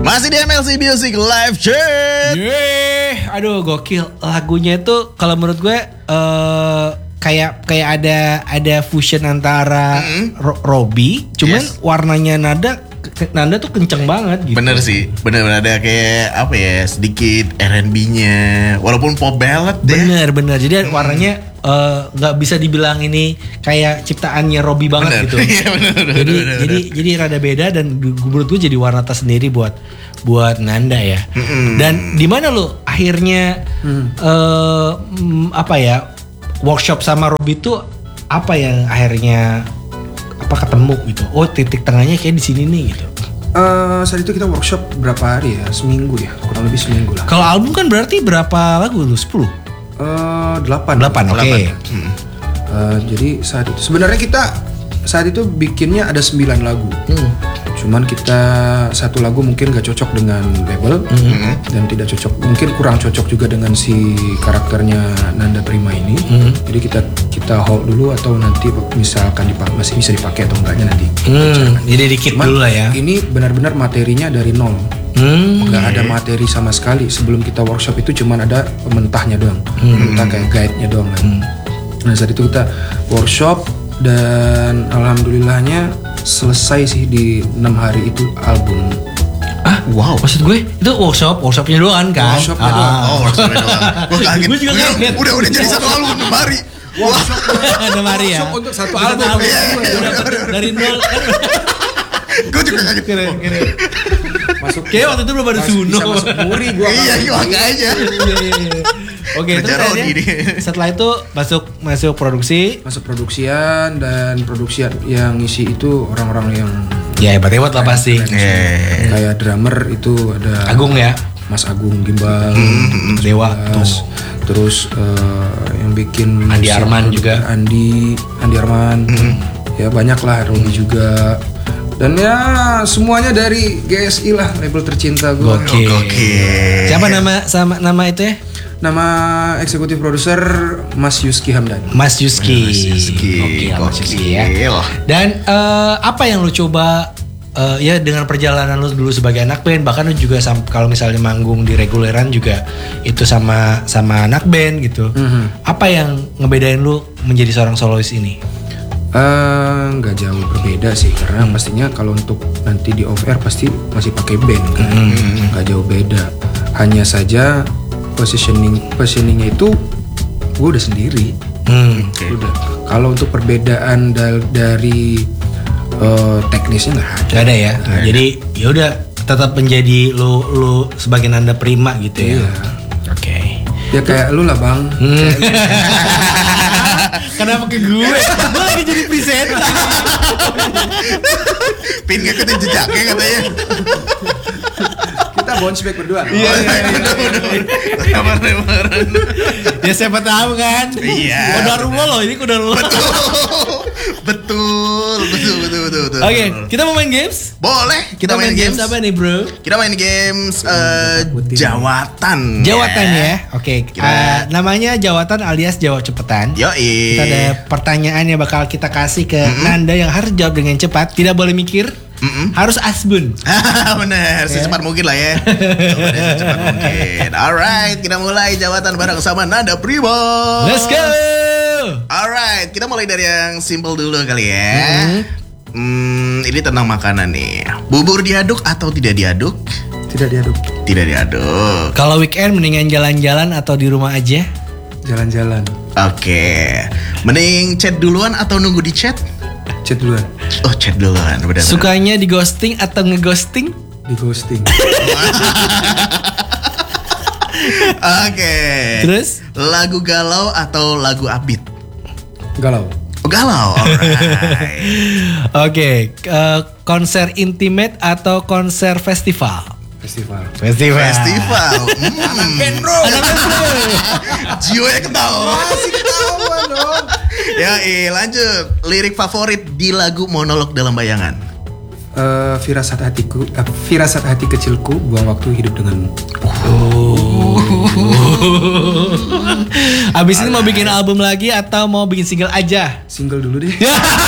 Masih di MLC Music Live Chat. Aduh gokil. Lagunya itu kalau menurut gue kayak ada fusion antara Robby, cuman warnanya nada tuh kenceng banget gitu. Bener sih, bener ada kayak apa ya, sedikit R&B-nya, walaupun pop ballad deh. Bener. Jadi warnanya nggak bisa dibilang ini kayak ciptaannya Robby banget gitu. Iya, bener. Jadi rada beda dan menurut gue jadi warna tersendiri buat Nanda ya. Dan di mana lo akhirnya workshop sama Robby itu apa yang akhirnya ketemu gitu? Oh titik tengahnya kayak di sini nih gitu. Saat itu kita workshop berapa hari ya? Seminggu ya, kurang lebih seminggu lah. Kalau album kan berarti berapa lagu lu? 10? 8, oke. Jadi saat itu sebenarnya kita saat itu bikinnya ada 9 lagu. Cuman kita satu lagu mungkin gak cocok dengan label dan tidak cocok, mungkin kurang cocok juga dengan si karakternya Nanda Prima ini. Jadi kita hold dulu atau nanti misalkan masih bisa dipakai atau enggaknya nanti. Jadi dikit dulu lah ya. Ini benar-benar materinya dari nol. Gak ada materi sama sekali. Sebelum kita workshop itu cuman ada mentahnya doang. Mentah kayak guide-nya doang kan. Nah saat itu kita workshop dan alhamdulillahnya selesai sih di 6 hari itu album. Wow. Maksud gue itu workshopnya doang kan? Workshopnya doang. Workshopnya doang. Gue kaget. Gue juga kaget. Udah jadi satu album 6 hari. Ada Mari ya. Workshop untuk satu album. Dari nol kan. Gue juga kaget. Keren. Masuk. Kayak waktu itu belum ada Suno. Bisa masuk muri gua. Iya, makanya. Oke, terus setelah itu masuk produksi. Masuk produksian dan produksian yang ngisi itu orang-orang yang ya hebat lah pasti. Kayak drummer itu ada Agung ya. Mas Agung Gimbal, Dewa tuh. Terus yang bikin Andi Arman juga. Andi Arman. Ya banyak lah, Robi juga. Dan ya semuanya dari GSI lah, label tercinta gue. Oke. Siapa nama itu ya? Nama eksekutif produser Mas Yuski Hamdan. Mas Yuski. Oke, Mas Yuski ya. Dan apa yang lu coba ya dengan perjalanan lu dulu sebagai anak band, bahkan lu juga kalau misalnya manggung di reguleran juga itu sama anak band gitu. Apa yang ngebedain lu menjadi seorang solois ini? Nggak jauh berbeda sih, karena pastinya kalau untuk nanti di off air pasti masih pakai band kan. Nggak jauh beda, hanya saja positioningnya itu gue udah sendiri. Udah. Kalau untuk perbedaan dari teknisnya nggak ada ya. Jadi ya udah tetap menjadi lu sebagai Nanda Prima gitu ya. Oke. Ya kayak lu lah bang. Kenapa ke gue? Gue lagi jadi presenter. Pin ngikutin jejaknya katanya. Kita bounce back berdua. Iya. Ya siapa tahu kan. Iya. Kodarullah loh, ini kodarullah. Betul. Oke, kita mau main games? Boleh, kita main games. Apa nih, bro? Kita main games jawatan. Jawatan ya. Oke. Namanya jawatan alias jawab cepetan. Yoi. Kita ada pertanyaan yang bakal kita kasih ke Nanda yang harus jawab dengan cepat, tidak boleh mikir. Harus asbun. Bener, secepat mungkin lah ya. Secepat mungkin. Alright, kita mulai jawatan bareng sama Nanda Prima. Let's go. Alright, kita mulai dari yang simple dulu kali ya. Ini tentang makanan nih. Bubur diaduk atau tidak diaduk? Tidak diaduk. Tidak diaduk. Kalau weekend mendingan jalan-jalan atau di rumah aja? Jalan-jalan. Oke. Mending chat duluan atau nunggu di chat? Chat duluan. Oh, chat duluan. Benar. Sukanya di ghosting atau ngeghosting? Di ghosting. Oke. Terus? Lagu galau atau lagu upbeat? Galau. Oh, galau. Alright. Oke. Konser intimate atau konser festival? Festival. Anak band bro. Jiwanya ketawa. Masih ketawa dong. Ya, lanjut. Lirik favorit di lagu Monolog Dalam Bayangan. Firasat hati kecilku, buang waktu hidup denganmu. Abis ini mau bikin album lagi atau mau bikin single aja? Single dulu deh.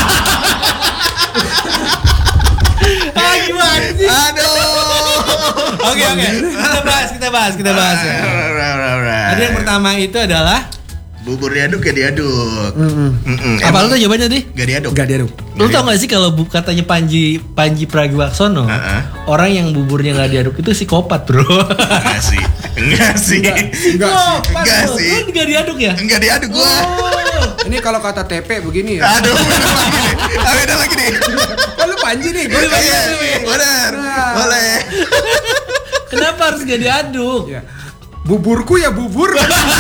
Gimana sih? Aduh. Oke. Kita bahas ya. Alright. Tadi yang pertama itu adalah Bubur diaduk ya diaduk. apa lu tuh jawabannya tadi? Gak diaduk. Gak diaduk. Lu tau gak sih kalau katanya Panji Pragiwaksono, orang yang buburnya gak diaduk itu psikopat bro. Enggak sih. Enggak sih. Enggak sih. Lu gak diaduk ya? Enggak diaduk gua. Ini kalau kata TP begini ya. Aduh, beda lagi nih. Kan lu Panji nih. Gue Benar. Boleh. Kenapa harus gak diaduk? Ya. Buburku ya bubur.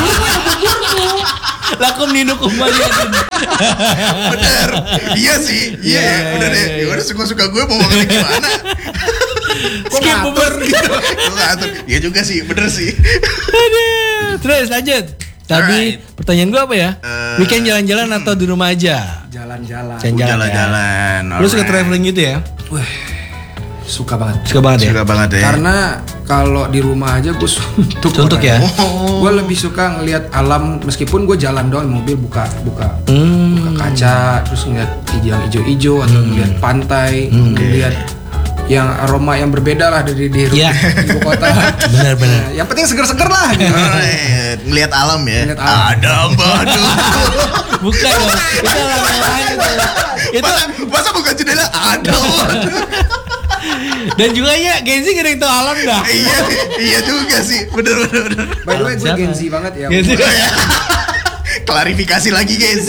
Lakum ninu kembali. Bener. Iya sih. Iya, bener deh. Ya udah suka-suka gue mau ngomongnya gimana. Skip bubur gitu. Iya juga sih, bener sih. Aduh. Terus lanjut. Tadi pertanyaan gue apa ya? Weekend jalan-jalan atau di rumah aja? Jalan-jalan. Jalan-jalan. Lu suka traveling gitu ya? Suka banget. Suka banget ya? Suka banget ya. Karena kalau di rumah aja gue suntuk ya? Gue lebih suka ngelihat alam meskipun gue jalan doang mobil buka kaca terus ngeliat yang hijau-hijau atau ngeliat pantai, ngeliat yang aroma yang berbeda lah dari di ibu kota. Benar-benar. Yang penting seger-seger lah. Gitu. Ngeliat alam ya. Ngeliat alam. Ada badu. Bukan dong. Itu alam lain itu. Masa bukan jendela? Ada badu. Dan juga ya Gen Z gak ada yang tau alam dah. Iya juga sih. Bener. By the way gue Gen Z banget ya. Gen Z. Klarifikasi lagi guys.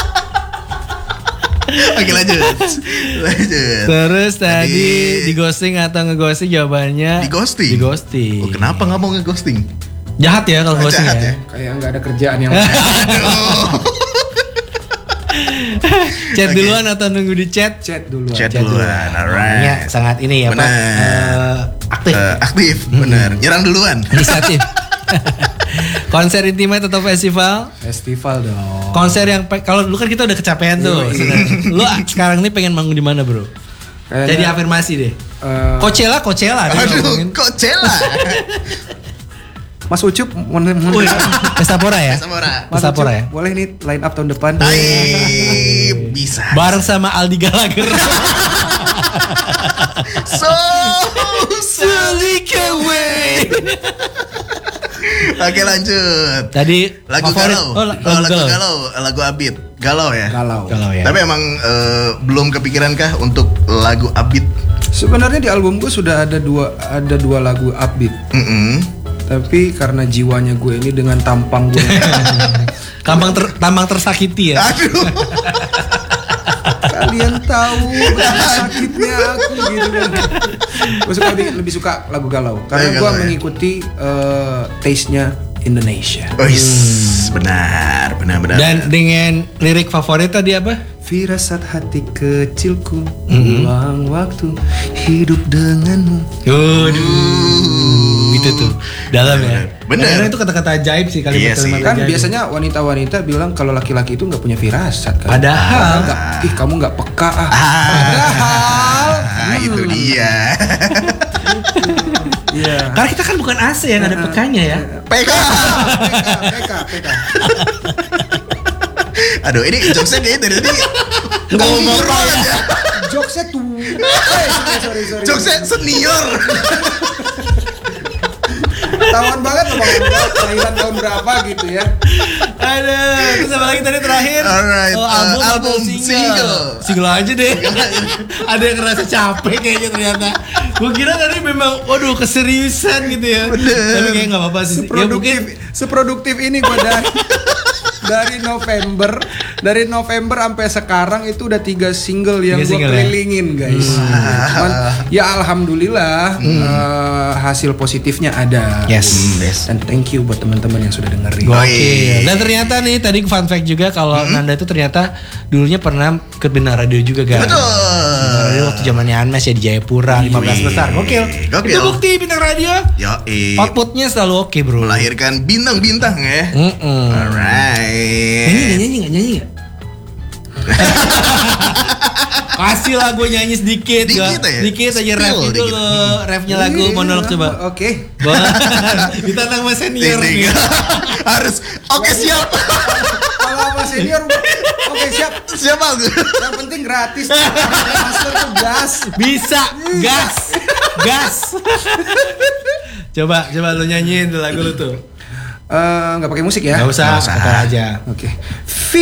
Oke lanjut. Terus tadi di ghosting atau ngeghosting jawabannya Di ghosting. Di ghosting. Oh, kenapa nggak mau nge-ghosting? Jahat ya kalau ghosting Jahat ya. Kayak nggak ada kerjaan yang Chat duluan atau nunggu di chat? chat duluan. Chat duluan. Orangnya Alright. sangat ini ya Pak. Aktif. Aktif, bener. Nyerang duluan. Inisiatif. Konser intimate atau festival? Festival dong. Konser yang kalau dulu kan kita udah kecapean tuh. Lu sekarang ini pengen manggung di mana, Bro? Kayaknya, Jadi afirmasi deh. Coachella. Aduh, Coachella. Mas Ucup Pestapora ya? Pestapora ya? Boleh nih line up tahun depan. Bisa. Bareng sama Aldi Gallagher. So Sneak away. Oke lanjut. Tadi Lagu favorit. galau. Lagu galau. Lagu Abid. Galau ya? Galau. Ya. Tapi emang belum kepikiran kah untuk lagu Abid? Sebenarnya di album gue sudah ada dua lagu upbeat. Tapi karena jiwanya gue ini dengan tampang gue tampang tersakiti ya. Aduh. kalian tahu betapa sakitnya aku gitu kan. Gue suka lebih suka lagu galau karena gue mengikuti taste-nya Indonesia. Oh benar. Dan dengan lirik favorit tadi apa? Firasat hati kecilku, ulang waktu hidup denganmu. Itu tuh dalam ya. Bener. Karena itu kata-kata ajaib sih kalimat-kalimat Kan ajaib. biasanya wanita-wanita bilang kalau laki-laki itu nggak punya firasat kan. Padahal kamu nggak peka Padahal itu dia. Iya. karena kita kan bukan AC yang ada pekanya ya. PK. Aduh, ini jokesnya kayaknya dari tadi ngomong banget ya. Jokesnya tuh. Sorry. Jokesnya senior. Ketahuan banget loh Bang. Kelahiran tahun berapa gitu ya. Aduh, terus apa lagi tadi terakhir? Alright, album atau single. Single aja deh. Ada yang ngerasa capek kayaknya ternyata. Gue kira tadi memang, waduh keseriusan gitu ya. Bener. Tapi kayak nggak apa-apa sih. Ya mungkin Seproduktif ini gue dari November sampai sekarang itu udah 3 single yang gue kelilingin guys. Cuman ya alhamdulillah hasil positifnya ada. Yes. Dan thank you buat teman-teman yang sudah dengerin. Gokil. Dan ternyata nih tadi fun fact juga kalau Nanda itu ternyata dulunya pernah ke Bintang Radio juga kan. Betul. Bintang Radio waktu zamannya Anmes ya di Jayapura 15 besar. Gokil. Itu bukti Bintang Radio. Yoi. Outputnya selalu oke bro. Melahirkan bintang-bintang ya. Alright. Nyanyi nggak? Kasih lah gue nyanyi sedikit. Dikit aja rap itu lo. Rapnya lagu monolog coba. Oke. Ditantang sama senior nih. Harus. Oke siap. Kalau sama senior oke siap. Siap aku. Yang penting gratis. Master tuh gas. Bisa. Gas. Coba lu nyanyiin lagu lu tuh. Nggak pakai musik ya? Nggak usah, vokal aja. Oke.